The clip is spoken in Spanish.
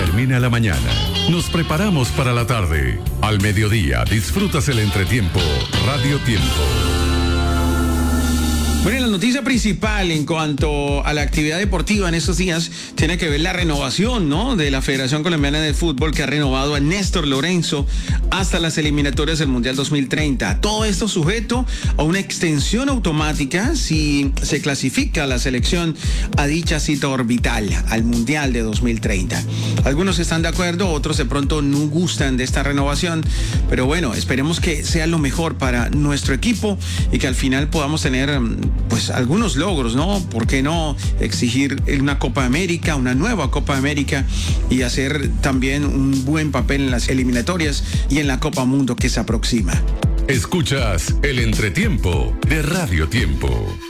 termina la mañana, nos preparamos para la tarde. Al mediodía disfrutas el entretiempo, Radio Tiempo. Bueno, la noticia principal en cuanto a la actividad deportiva en estos días tiene que ver la renovación, ¿no?, de la Federación Colombiana de Fútbol, que ha renovado a Néstor Lorenzo hasta las eliminatorias del Mundial 2030. Todo esto sujeto a una extensión automática si se clasifica la selección a dicha cita orbital, al Mundial de 2030. Algunos están de acuerdo, otros de pronto no gustan de esta renovación, pero bueno, esperemos que sea lo mejor para nuestro equipo y que al final podamos tener pues algunos logros, ¿no? ¿Por qué no exigir una Copa América, una nueva Copa América, y hacer también un buen papel en las eliminatorias y en la Copa Mundo que se aproxima? Escuchas el entretiempo de Radio Tiempo.